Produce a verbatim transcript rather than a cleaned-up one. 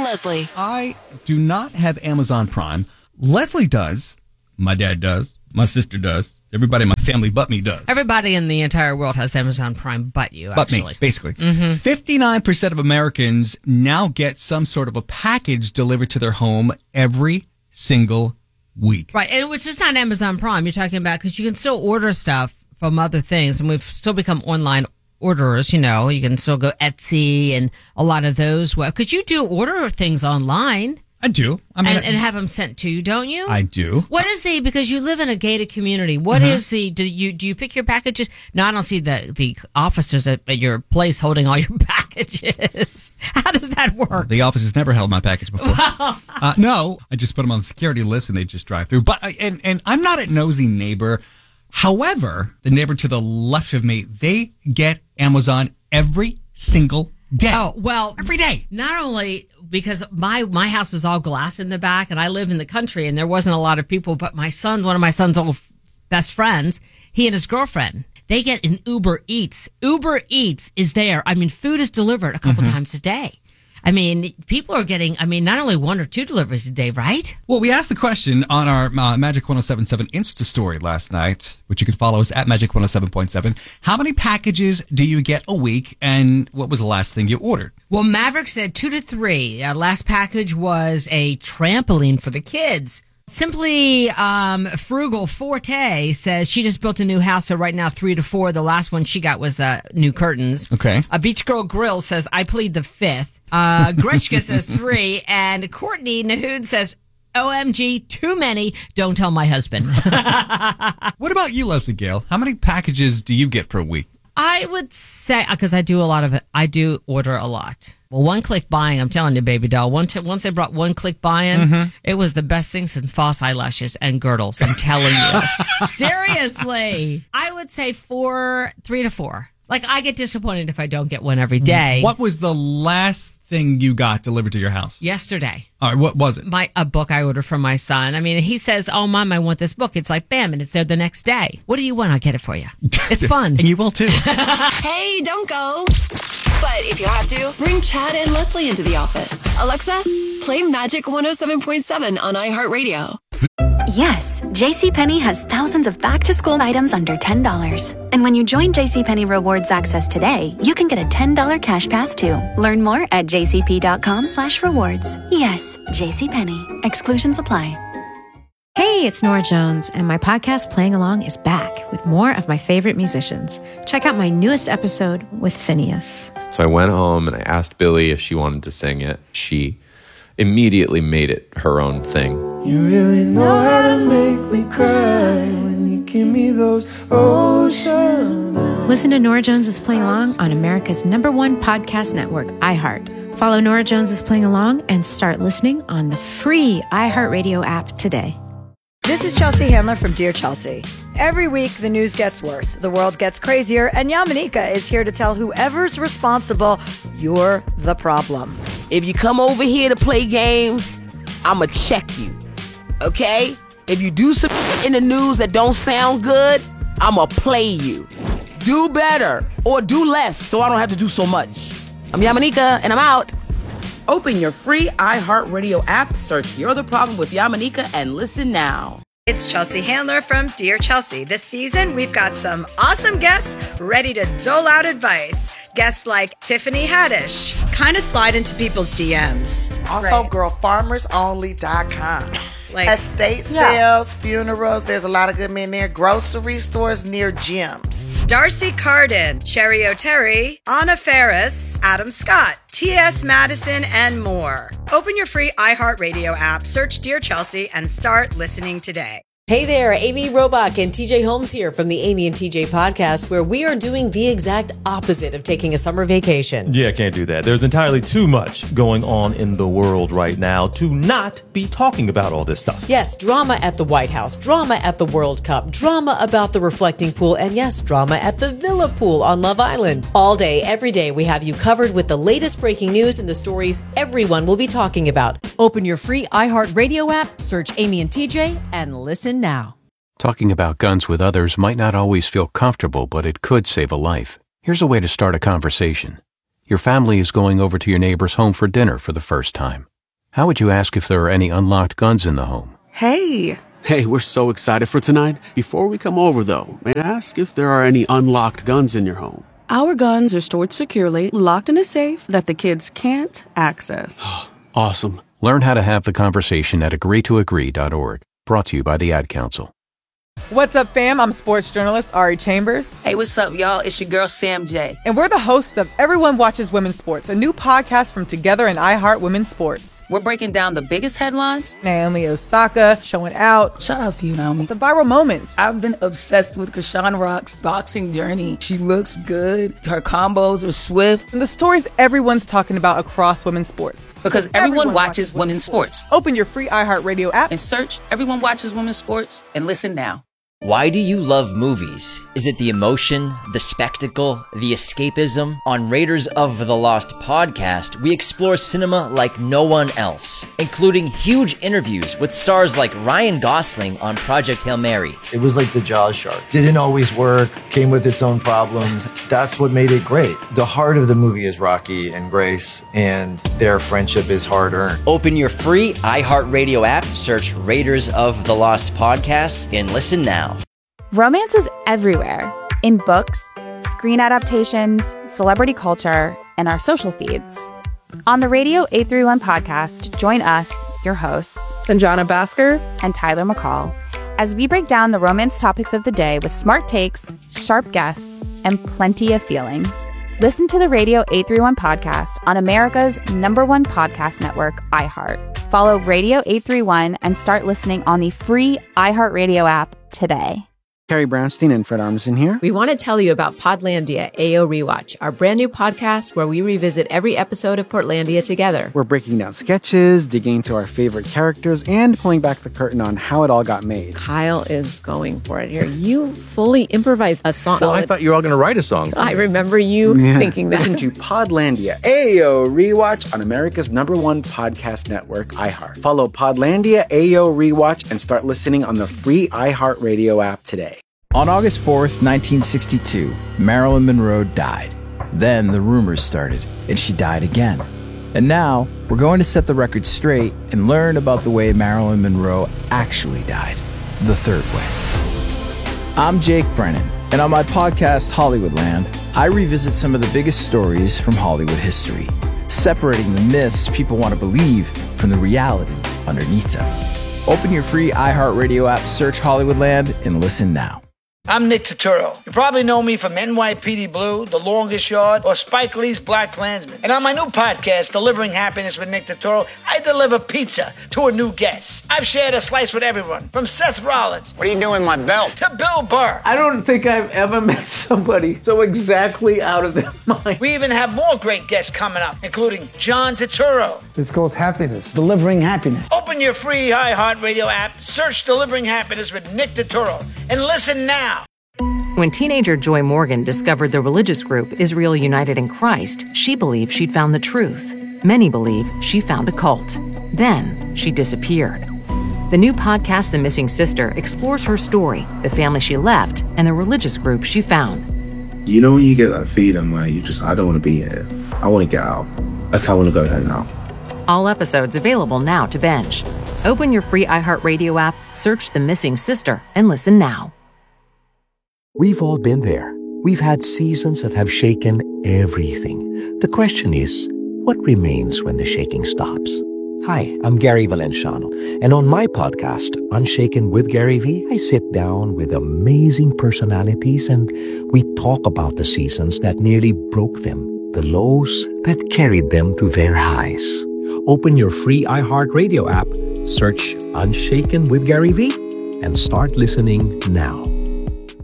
Leslie. I do not have Amazon Prime. Leslie does. My dad does. My sister does. Everybody in my family but me does. Everybody in the entire world has Amazon Prime but you, actually. But me, basically. Mm-hmm. fifty-nine percent of Americans now get some sort of a package delivered to their home every single week. Right, and it's just not Amazon Prime you're talking about, because you can still order stuff from other things, and we've still become online orderers, you know. You can still go Etsy and a lot of those. Because you do order things online. I do. I mean, and, and have them sent to you, don't you? I do. What is the, because you live in a gated community, What Mm-hmm. is the, do you do you pick your packages? No, I don't see the, the officers at, at your place holding all your packages. How does that work? The office has never held my package before. uh, no, I just put them on the security list and they just drive through. But I, and, and I'm not a nosy neighbor. However, the neighbor to the left of me, they get Amazon every single day. Oh, well. Every day. Not only because my, my house is all glass in the back and I live in the country and there wasn't a lot of people, but my son, one of my son's old best friends, he and his girlfriend, they get an Uber Eats. Uber Eats is there. I mean, food is delivered a couple mm-hmm. times a day. I mean, people are getting, I mean, not only one or two deliveries a day, right? Well, we asked the question on our uh, Magic one oh seven point seven Insta story last night, which you can follow us at Magic one oh seven point seven. How many packages do you get a week, and what was the last thing you ordered? Well, Maverick said two to three. Uh, last package was a trampoline for the kids. Simply um, Frugal Forte says she just built a new house, so right now three to four. The last one she got was uh, new curtains. Okay. A Beach Girl Grill says, I plead the fifth. Uh, Gretschka says three. And Courtney Nahood says, O M G, too many. Don't tell my husband. What about you, Leslie Gale? How many packages do you get per week? I would say, because I do a lot of it, I do order a lot. Well, one-click buying, I'm telling you, baby doll. One t- once they brought one-click buying, mm-hmm. it was the best thing since false eyelashes and girdles. I'm telling you. Seriously. I would say four, three to four. Like, I get disappointed if I don't get one every day. What was the last thing you got delivered to your house? Yesterday. All right, what was it? My a book I ordered from my son. I mean, he says, oh, Mom, I want this book. It's like, bam, and it's there the next day. What do you want? I'll get it for you. It's fun. And you will, too. Hey, don't go. But if you have to, bring Chad and Leslie into the office. Alexa, play Magic one oh seven point seven on iHeartRadio. Yes, JCPenney has thousands of back-to-school items under ten dollars. And when you join JCPenney Rewards Access today, you can get a ten dollars cash pass too. Learn more at jcp.com slash rewards. Yes, JCPenney. Exclusions apply. Hey, it's Nora Jones, and my podcast Playing Along is back with more of my favorite musicians. Check out my newest episode with Phineas. So I went home and I asked Billy if she wanted to sing it. She immediately made it her own thing. You really know how to make me cry when you give me those ocean eyes. Listen to Nora Jones is Playing Along on America's number one podcast network, iHeart. Follow Nora Jones is Playing Along and start listening on the free iHeartRadio app today. This is Chelsea Handler from Dear Chelsea. Every week, the news gets worse, the world gets crazier, and Yamanika is here to tell whoever's responsible, you're the problem. If you come over here to play games, I'ma check you, okay? If you do some in the news that don't sound good, I'ma play you. Do better or do less so I don't have to do so much. I'm Yamanika, and I'm out. Open your free iHeartRadio app, search You're the Problem with Yamanika, and listen now. It's Chelsea Handler from Dear Chelsea. This season, we've got some awesome guests ready to dole out advice. Guests like Tiffany Haddish, kind of slide into people's D Ms. Also, right. girl farmers only dot com. Like, estate yeah. sales, funerals, there's a lot of good men there. Grocery stores near gyms. Darcy Carden, Cherry O'Terry, Anna Ferris, Adam Scott, T S Madison, and more. Open your free iHeartRadio app, search Dear Chelsea, and start listening today. Hey there, Amy Robach and T J Holmes here from the Amy and T J podcast, where we are doing the exact opposite of taking a summer vacation. Yeah, can't do that. There's entirely too much going on in the world right now to not be talking about all this stuff. Yes, drama at the White House, drama at the World Cup, drama about the reflecting pool, and yes, drama at the Villa Pool on Love Island. All day, every day, we have you covered with the latest breaking news and the stories everyone will be talking about. Open your free iHeartRadio app, search Amy and T J, and listen now. Talking about guns with others might not always feel comfortable, but it could save a life. Here's a way to start a conversation. Your family is going over to your neighbor's home for dinner for the first time. How would you ask if there are any unlocked guns in the home? Hey. Hey, we're so excited for tonight. Before we come over, though, may I ask if there are any unlocked guns in your home? Our guns are stored securely, locked in a safe that the kids can't access. Awesome. Learn how to have the conversation at agree to agree dot org. Brought to you by the Ad Council. What's up, fam? I'm sports journalist Ari Chambers. Hey, what's up, y'all? It's your girl, Sam J. And we're the hosts of Everyone Watches Women's Sports, a new podcast from Together and iHeart Women's Sports. We're breaking down the biggest headlines. Naomi Osaka showing out. Shout out to you, Naomi. The viral moments. I've been obsessed with Krishan Rock's boxing journey. She looks good. Her combos are swift. And the stories everyone's talking about across women's sports. Because everyone, everyone watches, watches women's sports. sports. Open your free iHeartRadio app and search Everyone Watches Women's Sports and listen now. Why do you love movies? Is it the emotion, the spectacle, the escapism? On Raiders of the Lost podcast, we explore cinema like no one else, including huge interviews with stars like Ryan Gosling on Project Hail Mary. It was like the Jaws shark. Didn't always work, came with its own problems. That's what made it great. The heart of the movie is Rocky and Grace, and their friendship is hard-earned. Open your free iHeartRadio app, search Raiders of the Lost podcast, and listen now. Romance is everywhere, in books, screen adaptations, celebrity culture, and our social feeds. On the Radio eight thirty-one podcast, join us, your hosts, Sanjana Bhaskar and Tyler McCall, as we break down the romance topics of the day with smart takes, sharp guests, and plenty of feelings. Listen to the Radio eight thirty-one podcast on America's number one podcast network, iHeart. Follow Radio eight thirty-one and start listening on the free iHeartRadio app today. Carrie Brownstein and Fred Armisen here. We want to tell you about Podlandia A O Rewatch, our brand new podcast where we revisit every episode of Portlandia together. We're breaking down sketches, digging into our favorite characters, and pulling back the curtain on how it all got made. Kyle is going for it here. You fully improvised a song. Well, I thought you were all going to write a song. I remember you yeah. thinking that. Listen to Podlandia A O Rewatch on America's number one podcast network, iHeart. Follow Podlandia A O Rewatch and start listening on the free iHeartRadio app today. On August fourth, nineteen sixty-two, Marilyn Monroe died. Then the rumors started, and she died again. And now, we're going to set the record straight and learn about the way Marilyn Monroe actually died. The third way. I'm Jake Brennan, and on my podcast, Hollywoodland, I revisit some of the biggest stories from Hollywood history, separating the myths people want to believe from the reality underneath them. Open your free iHeartRadio app, search Hollywoodland, and listen now. I'm Nick Turturro. You probably know me from N Y P D Blue, The Longest Yard, or Spike Lee's Black Klansman. And on my new podcast, Delivering Happiness with Nick Turturro, I deliver pizza to a new guest. I've shared a slice with everyone, from Seth Rollins. What are you doing, my belt? To Bill Burr. I don't think I've ever met somebody so exactly out of their mind. We even have more great guests coming up, including John Turturro. It's called Happiness. Delivering Happiness. Open your free iHeartRadio app, search Delivering Happiness with Nick Turturro, and listen now. When teenager Joy Morgan discovered the religious group Israel United in Christ, she believed she'd found the truth. Many believe she found a cult. Then she disappeared. The new podcast, The Missing Sister, explores her story, the family she left, and the religious group she found. You know when you get that feeling where you just, I don't want to be here. I want to get out. Like, I want to go home now. All episodes available now to binge. Open your free iHeartRadio app, search The Missing Sister, and listen now. We've all been there. We've had seasons that have shaken everything. The question is, what remains when the shaking stops? Hi, I'm Gary Valenciano, and on my podcast, Unshaken with Gary V, I sit down with amazing personalities and we talk about the seasons that nearly broke them, the lows that carried them to their highs. Open your free iHeartRadio app, search Unshaken with Gary V, and start listening now.